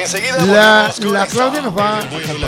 Enseguida la Claudia nos va a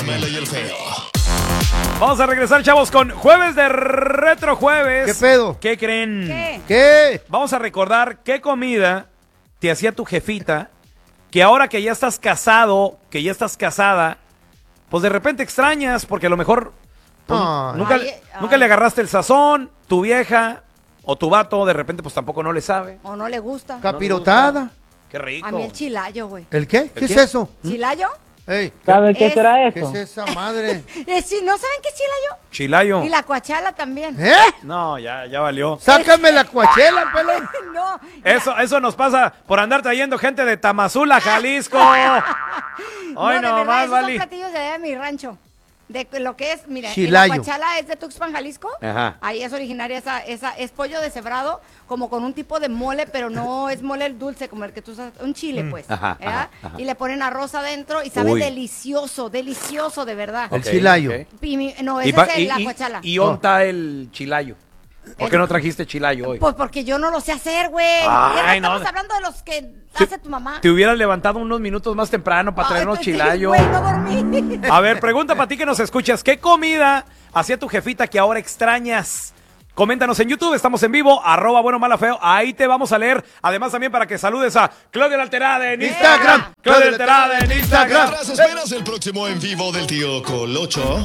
Vamos a regresar, chavos, con Jueves de Retro Jueves. ¿Qué pedo? ¿Qué creen? ¿Qué? Vamos a recordar qué comida te hacía tu jefita, que ahora que ya estás casado, que ya estás casada, pues de repente extrañas, porque a lo mejor pues, nunca le agarraste el sazón, tu vieja o tu vato de repente pues tampoco no le sabe. O no le gusta. Capirotada. Qué rico. A mí el chilayo, güey. ¿El qué? ¿Qué es eso? ¿Chilayo? Ey, ¿Saben qué será eso? ¿qué es esa madre? ¿No saben qué es chilayo? Chilayo. Y la cuachala también. ¿Eh? No, ya valió. Sácame la cuachela, pelón. No. Eso nos pasa por andar trayendo gente de Tamazula, Jalisco. Hoy de no verdad, más, esos Vali. son platillos de allá de mi rancho. De lo que es, mira, Chilayo. la cuachala es de Tuxpan, Jalisco. Ajá. Ahí es originaria esa es pollo deshebrado, como con un tipo de mole, pero no es mole dulce como el que tú usas, un chile, pues. Ajá, ¿verdad? ajá. Y le ponen arroz adentro y sabe Uy. delicioso, de verdad. El chilayo. No, ese es la cuachala. ¿Y dónde está el chilayo? ¿Por qué no trajiste chilayo hoy? Pues porque yo no lo sé hacer, güey. Ay, Ya no no. estamos hablando de los que hace tu mamá. Te hubieras levantado unos minutos más temprano para traernos Ay, chilayo. güey, no dormí. A ver, pregunta para ti que nos escuchas. ¿Qué comida hacía tu jefita que ahora extrañas? Coméntanos en YouTube, estamos en vivo, @buenomalafeo, ahí te vamos a leer. Además también para que saludes a Claudia La Alterada en Instagram. Claudia La Alterada en Instagram. Mientras esperas el próximo en vivo del tío Colocho,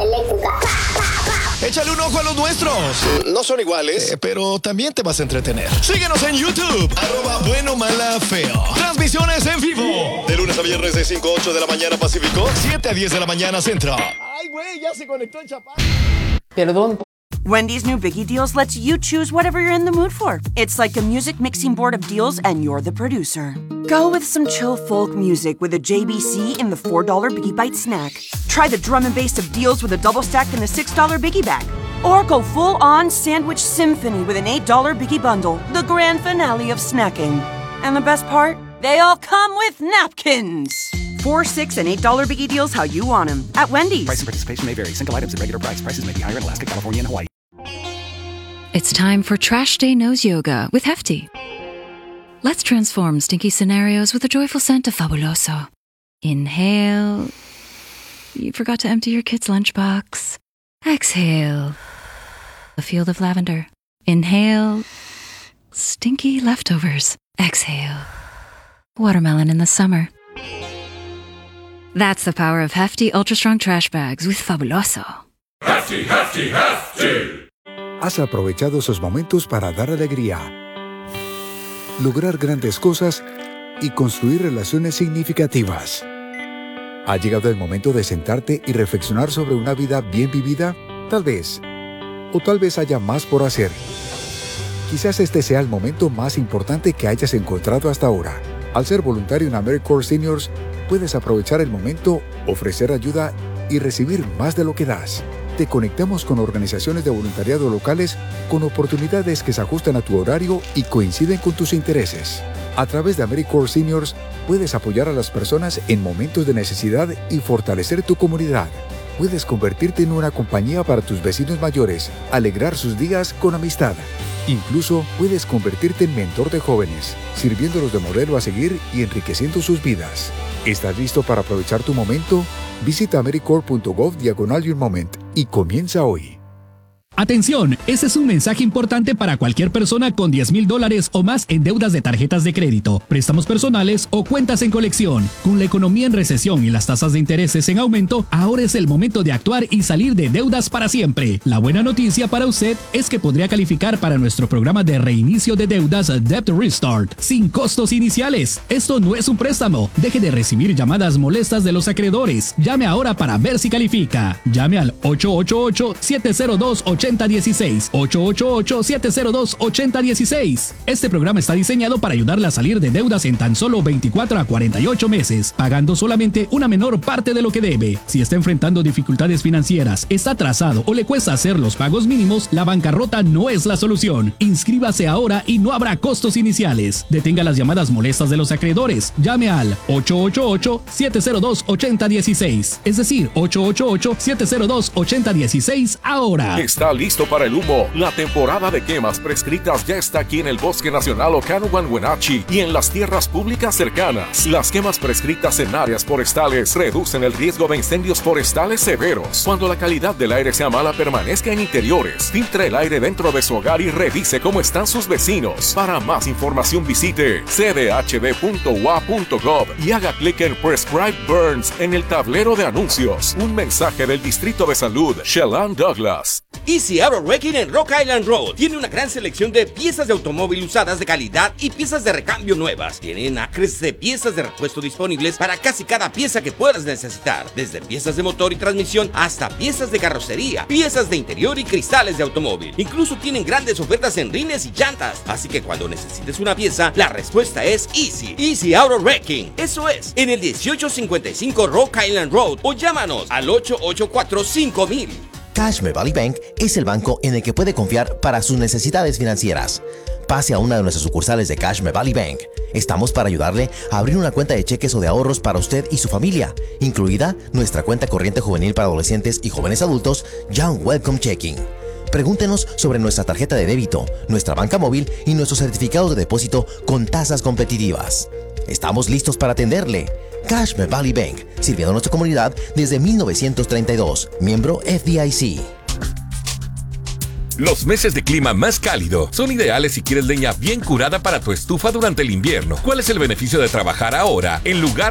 échale un ojo a los nuestros. No son iguales, pero también te vas a entretener. Síguenos en YouTube, @buenomalafeo. Transmisiones en vivo, de lunes a viernes de 5 a 8 de la mañana Pacífico, 7 a 10 de la mañana Centro. Ay, güey, ya se conectó el chaparro. Perdón. Wendy's new Biggie Deals lets you choose whatever you're in the mood for. It's like a music mixing board of deals, and you're the producer. Go with some chill folk music with a JBC in the $4 Biggie Bite snack. Try the drum and bass of deals with a double stack in the $6 Biggie Bag. Or go full-on sandwich symphony with an $8 Biggie Bundle, the grand finale of snacking. And the best part? They all come with napkins. 4, 6, and $8 Biggie Deals how you want them at Wendy's. Price and participation may vary. Single items at regular price. Prices may be higher in Alaska, California, and Hawaii. It's time for Trash Day Nose Yoga with Hefty. Let's transform stinky scenarios with a joyful scent of Fabuloso. Inhale. You forgot to empty your kid's lunchbox. Exhale. A field of lavender. Inhale. Stinky leftovers. Exhale. Watermelon in the summer. That's the power of Hefty Ultra Strong Trash Bags with Fabuloso. Hefty, Hefty, Hefty. Has aprovechado esos momentos para dar alegría, lograr grandes cosas y construir relaciones significativas. ¿Ha llegado el momento de sentarte y reflexionar sobre una vida bien vivida? Tal vez. O tal vez haya más por hacer. Quizás este sea el momento más importante que hayas encontrado hasta ahora. Al ser voluntario en AmeriCorps Seniors, puedes aprovechar el momento, ofrecer ayuda y recibir más de lo que das. Te conectamos con organizaciones de voluntariado locales con oportunidades que se ajustan a tu horario y coinciden con tus intereses. A través de AmeriCorps Seniors, puedes apoyar a las personas en momentos de necesidad y fortalecer tu comunidad. Puedes convertirte en una compañía para tus vecinos mayores, alegrar sus días con amistad. Incluso puedes convertirte en mentor de jóvenes, sirviéndolos de modelo a seguir y enriqueciendo sus vidas. ¿Estás listo para aprovechar tu momento? Visita americorps.gov/YourMoment y comienza hoy. Atención, este es un mensaje importante para cualquier persona con $10,000 o más en deudas de tarjetas de crédito, préstamos personales o cuentas en colección. Con la economía en recesión y las tasas de intereses en aumento, ahora es el momento de actuar y salir de deudas para siempre. La buena noticia para usted es que podría calificar para nuestro programa de reinicio de deudas Debt Restart, sin costos iniciales. Esto no es un préstamo. Deje de recibir llamadas molestas de los acreedores. Llame ahora para ver si califica. Llame al 888-702-8016. 888-702-8016. Este programa está diseñado para ayudarle a salir de deudas en tan solo 24 a 48 meses, pagando solamente una menor parte de lo que debe. Si está enfrentando dificultades financieras, está atrasado o le cuesta hacer los pagos mínimos, la bancarrota no es la solución. Inscríbase ahora y no habrá costos iniciales. Detenga las llamadas molestas de los acreedores. Llame al 888-702-8016. Es decir, 888-702-8016 ahora. Está listo para el humo. La temporada de quemas prescritas ya está aquí en el Bosque Nacional Okanogan Wenatchee y en las tierras públicas cercanas. Las quemas prescritas en áreas forestales reducen el riesgo de incendios forestales severos. Cuando la calidad del aire sea mala, permanezca en interiores. Filtre el aire dentro de su hogar y revise cómo están sus vecinos. Para más información visite cdhd.wa.gov y haga clic en Prescribe Burns en el tablero de anuncios. Un mensaje del Distrito de Salud, Shellan Douglas. Easy Auto Wrecking en Rock Island Road tiene una gran selección de piezas de automóvil usadas de calidad y piezas de recambio nuevas. Tienen acres de piezas de repuesto disponibles para casi cada pieza que puedas necesitar, desde piezas de motor y transmisión hasta piezas de carrocería, piezas de interior y cristales de automóvil. Incluso tienen grandes ofertas en rines y llantas, así que cuando necesites una pieza, la respuesta es Easy Auto Wrecking. Eso es, en el 1855 Rock Island Road o llámanos al 884-5000. Cashme Valley Bank es el banco en el que puede confiar para sus necesidades financieras. Pase a una de nuestras sucursales de Cashme Valley Bank. Estamos para ayudarle a abrir una cuenta de cheques o de ahorros para usted y su familia, incluida nuestra cuenta corriente juvenil para adolescentes y jóvenes adultos, Young Welcome Checking. Pregúntenos sobre nuestra tarjeta de débito, nuestra banca móvil y nuestros certificados de depósito con tasas competitivas. Estamos listos para atenderle. Cashme Valley Bank, sirviendo a nuestra comunidad desde 1932, miembro FDIC. Los meses de clima más cálido son ideales si quieres leña bien curada para tu estufa durante el invierno. ¿Cuál es el beneficio de trabajar ahora en lugar